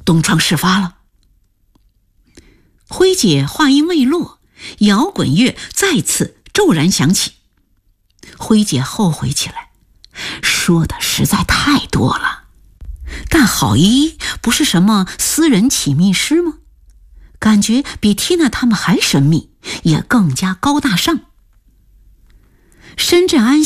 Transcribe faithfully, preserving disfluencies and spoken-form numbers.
东窗事发了。辉姐话音未落，摇滚乐再次骤然响起。辉姐后悔起来，说的实在太多了。但郝依依不是什么私人启密师吗？感觉比缇娜他们还神秘，也更加高大上。深圳安